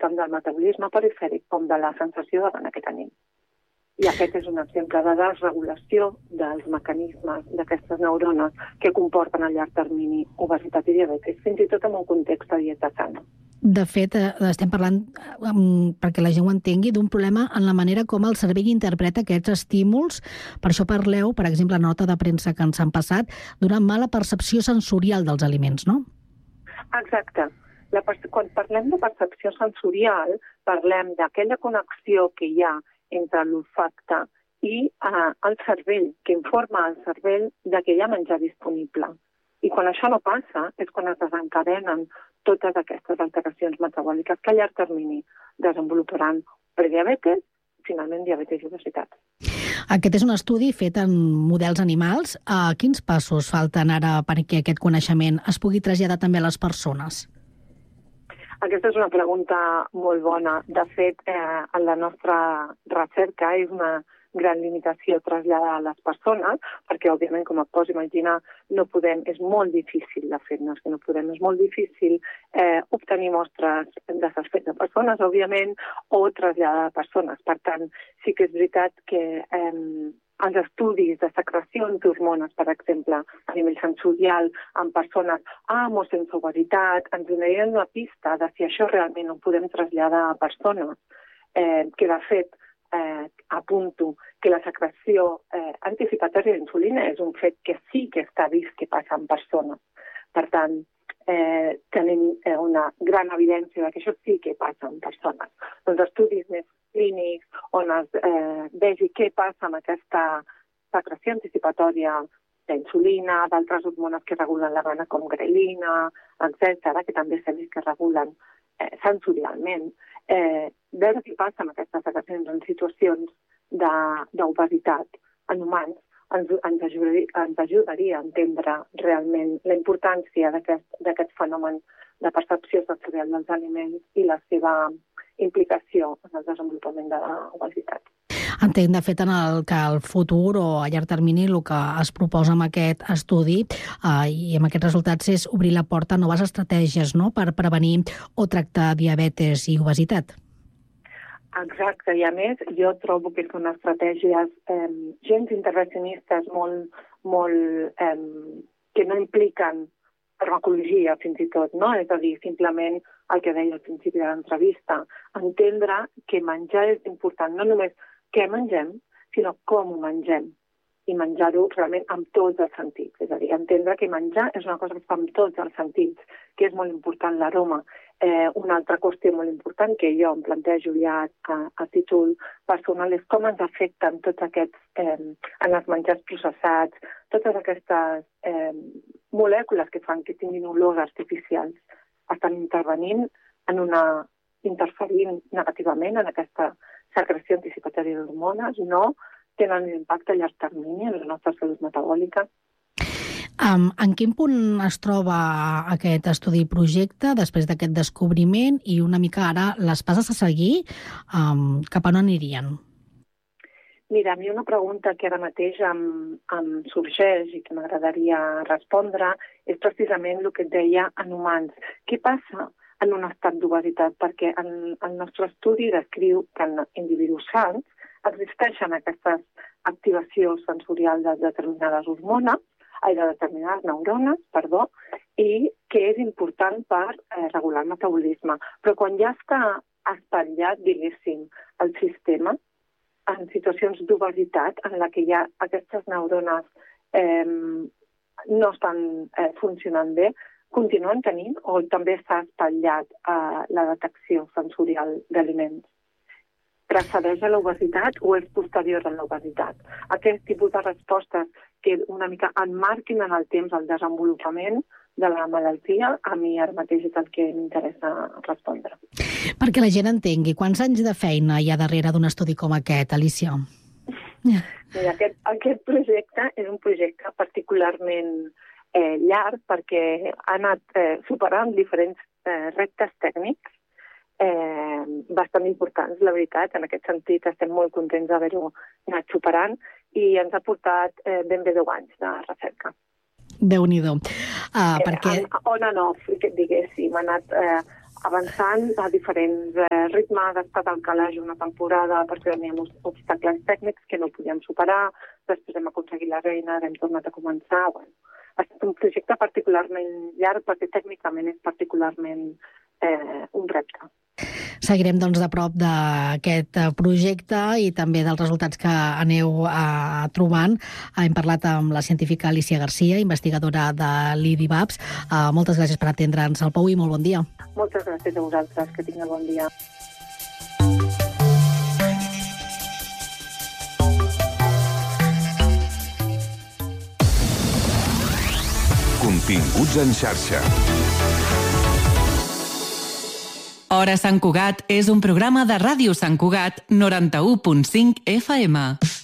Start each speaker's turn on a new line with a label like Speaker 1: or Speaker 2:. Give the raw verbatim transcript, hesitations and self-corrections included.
Speaker 1: tant del metabolisme perifèric com de la sensació de gana que tenim. I aquest és un exemple de desregulació dels mecanismes d'aquestes neurones que comporten a llarg termini obesitat i diabetis, fins i tot en un context de dieta sana.
Speaker 2: De fet, estem parlant, perquè la gent ho entengui, d'un problema en la manera com el cervell interpreta aquests estímuls. Per això parleu, per exemple, a nota de premsa que ens han passat, d'una mala percepció sensorial dels aliments, no?
Speaker 1: Exacte. La, quan parlem de percepció sensorial, parlem d'aquella connexió que hi ha entre l'olfacte i eh, el cervell, que informa el cervell de que hi ha menjar disponible. I quan això no passa és quan es desencadenen totes aquestes alteracions metabòliques que a llarg termini desenvoluparan prediabetes i finalment diabetis i obesitat.
Speaker 2: Aquest és un estudi fet en models animals. Uh, quins passos falten ara perquè aquest coneixement es pugui traslladar també a les persones?
Speaker 1: Aquesta és una pregunta molt bona. De fet, eh, en la nostra recerca és una gran limitació traslladar a les persones, perquè, òbviament, com et pots imaginar, no podem, és molt difícil de fer, no és que no podem, és molt difícil eh, obtenir mostres de suspecte de persones, òbviament, o traslladar a persones. Per tant, sí que és veritat que eh, els estudis de secrecions d'hormones, per exemple, a nivell sensorial, en persones amb o sense obesitat, ens donarien una pista de si això realment ho podem traslladar a persones, eh, que de fet eh, apunto que la secreció eh, anticipatòria d'insulina és un fet que sí que està vist que passa en persones. Per tant, eh, tenim eh, una gran evidència de que això sí que passa en persones. Doncs estudis més clínics on es eh, vegi què passa amb aquesta secreció anticipatòria d'insulina, d'altres hormones que regulen la gana com grelina, etcètera, que també s'ha vist que regulen eh, sensorialment. Eh, veure què passa amb aquestes secrecions en situacions d'obesitat en humans ens, ens, ajudaria, ens ajudaria a entendre realment la importància d'aquest fenomen de percepció sensorial dels aliments i la seva implicació en el desenvolupament de l'obesitat.
Speaker 2: Entenc, de fet, en el que al futur o a llarg termini el que es proposa amb aquest estudi eh, i amb aquests resultats és obrir la porta a noves estratègies, no?, per prevenir o tractar diabetes i obesitat.
Speaker 1: Exacte, i a més jo trobo que són estratègies eh, gens intervencionistes molt, molt eh, que no impliquen farmacologia fins i tot, no? És a dir, simplement el que deia al principi de l'entrevista, entendre que menjar és important, no només què mengem, sinó com ho mengem, i menjar-ho realment amb tots els sentits. És a dir, entendre que menjar és una cosa que es fa amb tots els sentits, que és molt important l'aroma. Eh, una altra qüestió molt important que jo em plantejo ja a, a títol personal és com ens afecten tots aquests, eh, en els menjars processats, totes aquestes eh, molècules que fan que tinguin olors artificials estan intervenint en una, interferint negativament en aquesta secreció anticipatòria d'hormones, no tenen un impacte a llarg termini en la nostra salut metabòlica.
Speaker 2: Um, en quin punt es troba aquest estudi projecte després d'aquest descobriment i una mica ara les passes a seguir, um, cap a on anirien?
Speaker 1: Mira, a mi una pregunta que ara mateix em, em sorgeix i que m'agradaria respondre és precisament el que et deia en humans. Què passa en un estat d'obesitat? Perquè en, el nostre estudi descriu que en individus sans existeixen aquestes activacions sensorials de determinades hormones, ai, de determinades neurones, perdó, i que és important per eh, regular el metabolisme. Però quan ja està espatllat, diguéssim, el sistema, en situacions d'obesitat en la que ja aquestes neurones eh, no estan eh, funcionant bé, continuen tenint o també s'ha espatllat eh, la detecció sensorial d'aliments? Precedeix a l'obesitat o és posterior a l'obesitat? Aquest tipus de respostes que una mica enmarquin en el temps el desenvolupament de la malaltia, a mi ara mateix és el que m'interessa respondre.
Speaker 2: Perquè la gent entengui, quants anys de feina hi ha darrere d'un estudi com aquest, Alicia?
Speaker 1: Mira, aquest, aquest projecte és un projecte particularment eh, llarg perquè ha anat eh, superant diferents eh, reptes tècnics eh, bastant importants, la veritat. En aquest sentit estem molt contents d'haver-ho anat superant i ens ha portat eh, ben bé deu anys de recerca.
Speaker 2: Déu-n'hi-do. Uh, perquè...
Speaker 1: On and off, que diguéssim, ha anat eh, avançant a diferents eh, ritmes. Ha estat al calaix una temporada perquè teníem obstacles tècnics que no podíem superar, després hem aconseguit la reina, hem tornat a començar. Bueno, ha estat un projecte particularment llarg perquè tècnicament és particularment eh, un repte.
Speaker 2: Seguirem doncs, de prop d'aquest projecte i també dels resultats que aneu uh, trobant. Hem parlat amb la científica Alicia Garcia, investigadora de l'I D I B A P S. Uh, moltes gràcies per atendre'ns al Pou i molt bon dia.
Speaker 1: Moltes gràcies a vosaltres, que tingueu bon dia.
Speaker 3: Continguts en xarxa.
Speaker 4: Hora Sant Cugat és un programa de Ràdio Sant Cugat noranta-u punt cinc F M.